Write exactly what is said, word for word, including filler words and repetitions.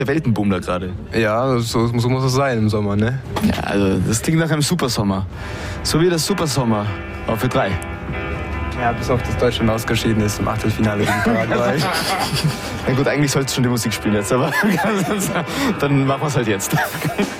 der Weltenboom da gerade. Ja, so, so muss es sein im Sommer, ne? Ja, also das klingt nach einem Supersommer. So wie das Supersommer auf Ö drei. Ja, bis auf das Deutschland ausgeschieden ist im Achtelfinale gegen Paraguay. Na gut, eigentlich sollst du schon die Musik spielen jetzt, aber dann machen wir es halt jetzt.